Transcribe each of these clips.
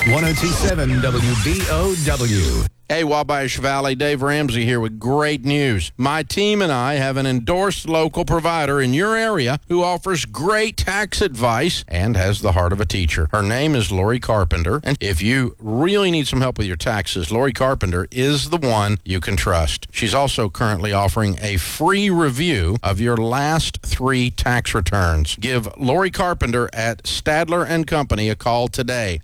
1027 WBOW. Hey, Wabash Valley, Dave Ramsey here with great news. My team and I have an endorsed local provider in your area who offers great tax advice and has the heart of a teacher. Her name is Lori Carpenter, and if you really need some help with your taxes, Lori Carpenter is the one you can trust. She's also currently offering a free review of your last 3 tax returns. Give Lori Carpenter at Stadler & Company a call today,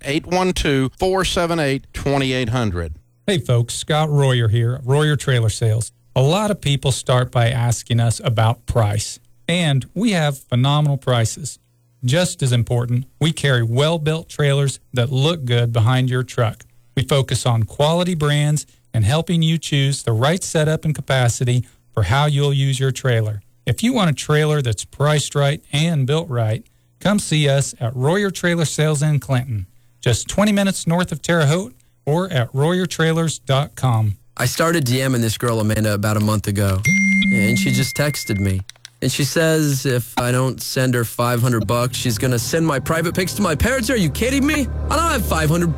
812-478-2800. Hey folks, Scott Royer here, Royer Trailer Sales. A lot of people start by asking us about price, and we have phenomenal prices. Just as important, we carry well-built trailers that look good behind your truck. We focus on quality brands and helping you choose the right setup and capacity for how you'll use your trailer. If you want a trailer that's priced right and built right, come see us at Royer Trailer Sales in Clinton, just 20 minutes north of Terre Haute, or at RoyerTrailers.com. I started DMing this girl, Amanda, about a month ago, and she just texted me. And she says if I don't send her $500, she's going to send my private pics to my parents. Are you kidding me? I don't have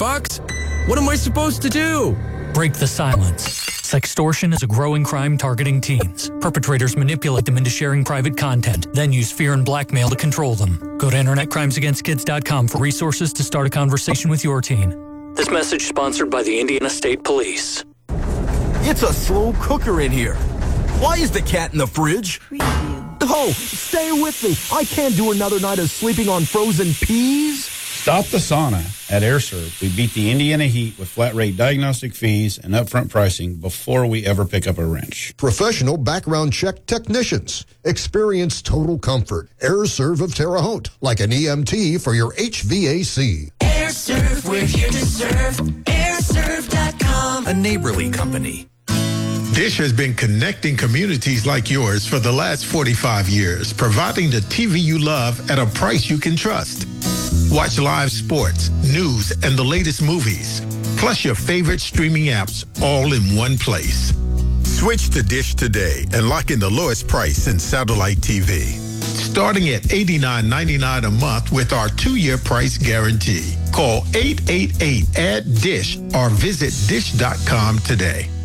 $500. What am I supposed to do? Break the silence. Sextortion is a growing crime targeting teens. Perpetrators manipulate them into sharing private content, then use fear and blackmail to control them. Go to InternetCrimesAgainstKids.com for resources to start a conversation with your teen. This message sponsored by the Indiana State Police. It's a slow cooker in here. Why is the cat in the fridge? Preview. Oh, stay with me. I can't do another night of sleeping on frozen peas. Stop the sauna at AirServe. We beat the Indiana heat with flat rate diagnostic fees and upfront pricing before we ever pick up a wrench. Professional background check technicians. Experience total comfort. AirServe of Terre Haute, like an EMT for your HVAC. AirServe, we're here to serve. AirServe.com. A neighborly company. Dish has been connecting communities like yours for the last 45 years, providing the TV you love at a price you can trust. Watch live sports, news, and the latest movies, plus your favorite streaming apps all in one place. Switch to Dish today and lock in the lowest price in satellite TV. Starting at $89.99 a month with our 2-year price guarantee. Call 888-ADD-DISH or visit dish.com today.